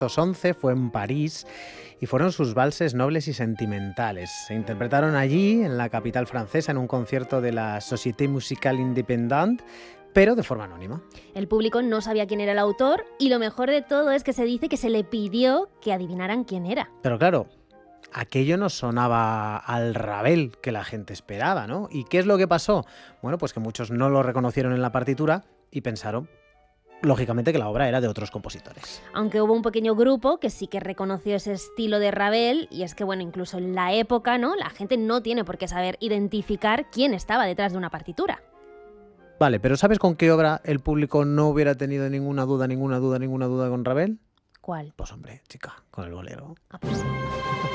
1911 fue en París y fueron sus valses nobles y sentimentales. Se interpretaron allí, en la capital francesa, en un concierto de la Société Musicale Indépendante, pero de forma anónima. El público no sabía quién era el autor y lo mejor de todo es que se dice que se le pidió que adivinaran quién era. Pero claro, aquello no sonaba al Ravel que la gente esperaba, ¿no? ¿Y qué es lo que pasó? Bueno, pues que muchos no lo reconocieron en la partitura y pensaron, lógicamente, que la obra era de otros compositores. Aunque hubo un pequeño grupo que sí que reconoció ese estilo de Ravel, y es que, bueno, incluso en la época, ¿no? La gente no tiene por qué saber identificar quién estaba detrás de una partitura. Vale, pero ¿sabes con qué obra el público no hubiera tenido ninguna duda con Ravel? ¿Cuál? Pues hombre, chica, con el bolero. Ah, pues sí.